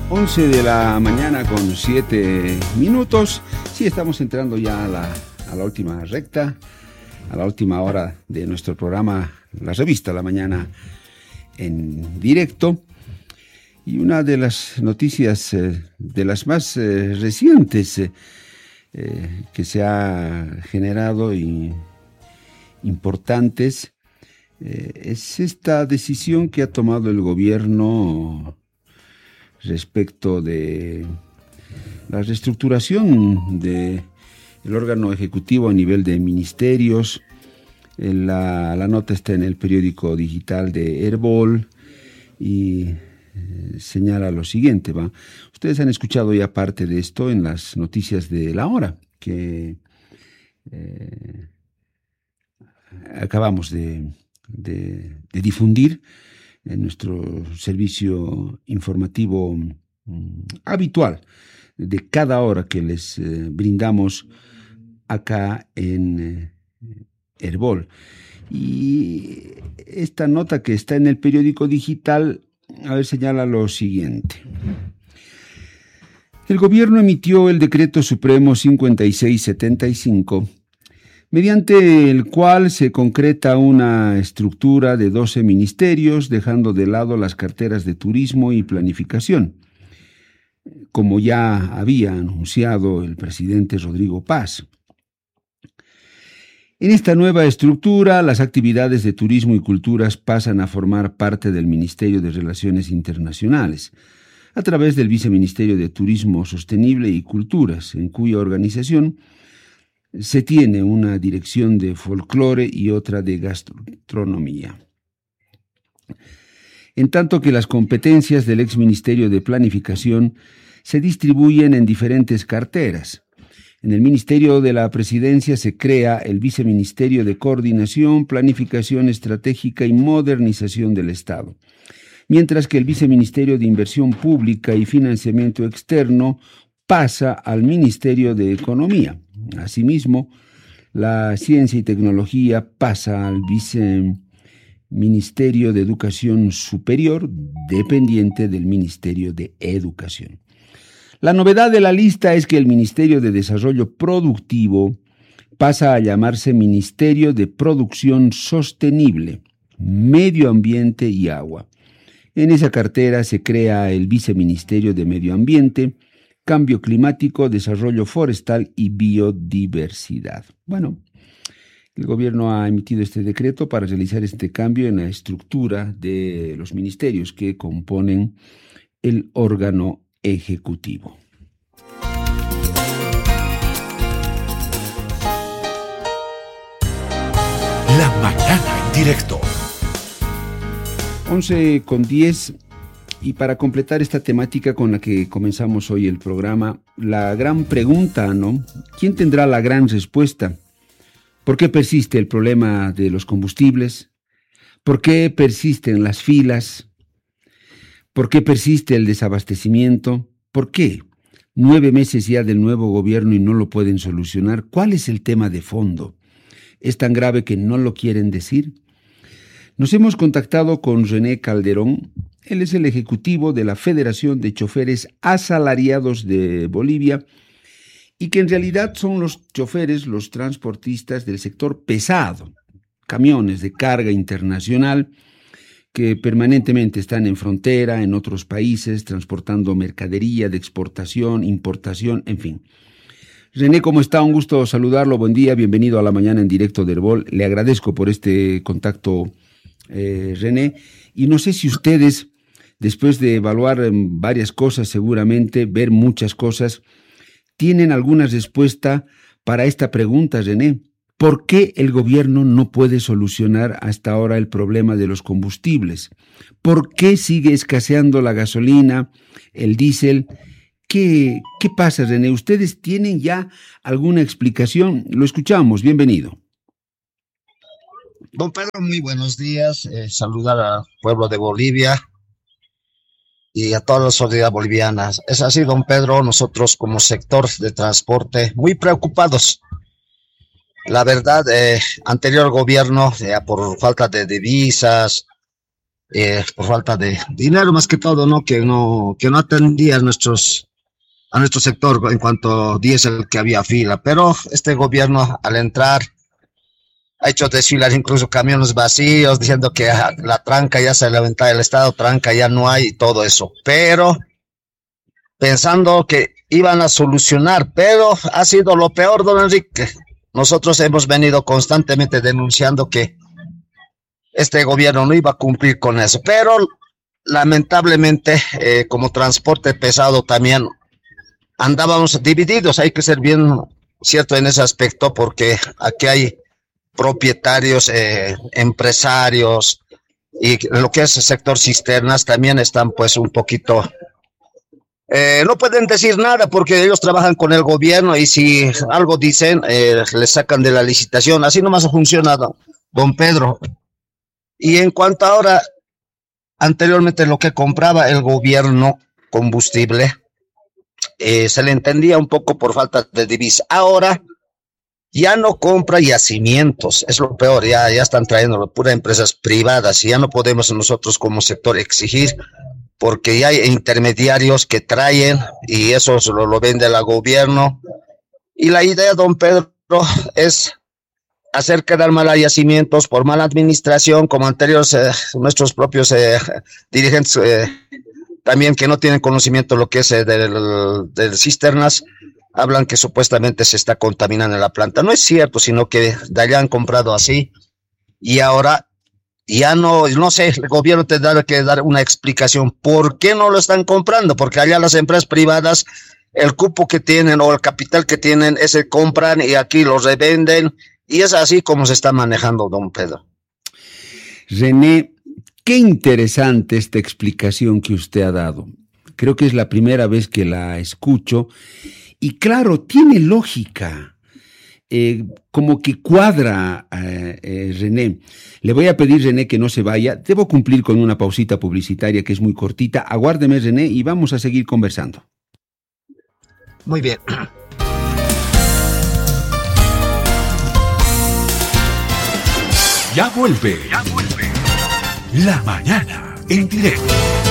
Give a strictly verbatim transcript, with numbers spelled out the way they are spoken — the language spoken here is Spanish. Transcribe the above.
once de la mañana con siete minutos. Sí, estamos entrando ya a la, a la última recta, a la última hora de nuestro programa, la revista La Mañana en directo. Y una de las noticias, eh, de las más eh, recientes eh, eh, que se ha generado y importantes, eh, es esta decisión que ha tomado el gobierno respecto de la reestructuración del órgano ejecutivo a nivel de ministerios. La, la nota está en el periódico digital de Herbol y eh, señala lo siguiente, ¿va? Ustedes han escuchado ya parte de esto en las noticias de la hora que eh, acabamos de, de, de difundir en nuestro servicio informativo mm, habitual de cada hora que les eh, brindamos acá en eh, Herbol. Y esta nota que está en el periódico digital, a ver, señala lo siguiente. El gobierno emitió el decreto supremo cincuenta y seis setenta y cinco, mediante el cual se concreta una estructura de doce ministerios, dejando de lado las carteras de turismo y planificación, como ya había anunciado el presidente Rodrigo Paz. En esta nueva estructura, las actividades de turismo y culturas pasan a formar parte del Ministerio de Relaciones Internacionales, a través del Viceministerio de Turismo Sostenible y Culturas, en cuya organización se tiene una dirección de folclore y otra de gastronomía. En tanto que las competencias del exministerio de Planificación se distribuyen en diferentes carteras. En el Ministerio de la Presidencia se crea el Viceministerio de Coordinación, Planificación Estratégica y Modernización del Estado, mientras que el Viceministerio de Inversión Pública y Financiamiento Externo pasa al Ministerio de Economía. Asimismo, la Ciencia y Tecnología pasa al Viceministerio de Educación Superior, dependiente del Ministerio de Educación. La novedad de la lista es que el Ministerio de Desarrollo Productivo pasa a llamarse Ministerio de Producción Sostenible, Medio Ambiente y Agua. En esa cartera se crea el Viceministerio de Medio Ambiente, Cambio Climático, Desarrollo Forestal y Biodiversidad. Bueno, el gobierno ha emitido este decreto para realizar este cambio en la estructura de los ministerios que componen el órgano ejecutivo. La Mañana en directo. once con diez. Y para completar esta temática con la que comenzamos hoy el programa, la gran pregunta, ¿no? ¿Quién tendrá la gran respuesta? ¿Por qué persiste el problema de los combustibles? ¿Por qué persisten las filas? ¿Por qué persiste el desabastecimiento? ¿Por qué? Nueve meses ya del nuevo gobierno y no lo pueden solucionar. ¿Cuál es el tema de fondo? ¿Es tan grave que no lo quieren decir? Nos hemos contactado con René Calderón. Él es el ejecutivo de la Federación de Choferes Asalariados de Bolivia y que en realidad son los choferes, los transportistas del sector pesado, camiones de carga internacional que permanentemente están en frontera, en otros países, transportando mercadería de exportación, importación, en fin. René, ¿cómo está? Un gusto saludarlo. Buen día, bienvenido a La Mañana en directo de Herbol. Le agradezco por este contacto, eh, René. Y no sé si ustedes, después de evaluar varias cosas, seguramente, ver muchas cosas, tienen alguna respuesta para esta pregunta, René. ¿Por qué el gobierno no puede solucionar hasta ahora el problema de los combustibles? ¿Por qué sigue escaseando la gasolina, el diésel? ¿Qué, qué pasa, René? ¿Ustedes tienen ya alguna explicación? Lo escuchamos. Bienvenido. Don Pedro, muy buenos días. Eh, saludar al pueblo de Bolivia y a toda la sociedad boliviana. Es así, don Pedro, nosotros como sector de transporte muy preocupados. La verdad, eh, anterior gobierno, eh, por falta de divisas, eh, por falta de dinero más que todo, ¿no? Que no, que no atendía a nuestros, a nuestro sector en cuanto a diésel que había fila. Pero este gobierno al entrar ha hecho desfilar incluso camiones vacíos diciendo que la tranca ya se levantaba el Estado, tranca ya no hay y todo eso. Pero pensando que iban a solucionar, pero ha sido lo peor, don Enrique. Nosotros hemos venido constantemente denunciando que este gobierno no iba a cumplir con eso, pero lamentablemente eh, como transporte pesado también andábamos divididos. Hay que ser bien cierto en ese aspecto, porque aquí hay propietarios, eh, empresarios, y lo que es el sector cisternas también están pues un poquito... Eh, no pueden decir nada porque ellos trabajan con el gobierno y si algo dicen, eh, les sacan de la licitación. Así nomás ha funcionado, don Pedro. Y en cuanto ahora, anteriormente lo que compraba el gobierno, combustible, eh, se le entendía un poco por falta de divisa. Ahora ya no compra yacimientos, es lo peor, ya, ya están trayendo puras empresas privadas y ya no podemos nosotros como sector exigir, porque ya hay intermediarios que traen y eso lo, lo vende el gobierno. Y la idea, don Pedro, es hacer quedar mal a yacimientos por mala administración, como anteriores eh, nuestros propios eh, dirigentes eh, también que no tienen conocimiento de lo que es eh, del, del cisternas, hablan que supuestamente se está contaminando la planta. No es cierto, sino que de allá han comprado así y ahora ya no, no sé, el gobierno tendrá que dar una explicación por qué no lo están comprando, porque allá las empresas privadas, el cupo que tienen o el capital que tienen, ese compran y aquí lo revenden, y es así como se está manejando, don Pedro. René, qué interesante esta explicación que usted ha dado. Creo que es la primera vez que la escucho, y claro, tiene lógica. Eh, como que cuadra, eh, eh, René. Le voy a pedir, René, que no se vaya. Debo cumplir con una pausita publicitaria que es muy cortita. Aguárdeme, René, y vamos a seguir conversando. Muy bien. Ya vuelve. Ya vuelve. La mañana en directo.